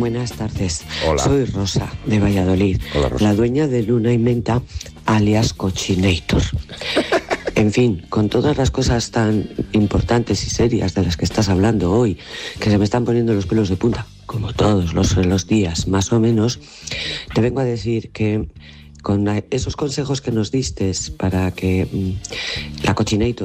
Buenas tardes. Hola. Soy Rosa, de Valladolid. Hola, Rosa. La dueña de Luna y Menta, alias Cochinator. En fin, con todas las cosas tan importantes y serias de las que estás hablando hoy, que se me están poniendo los pelos de punta, como todos los días, más o menos, te vengo a decir que con esos consejos que nos diste para que la Cochinator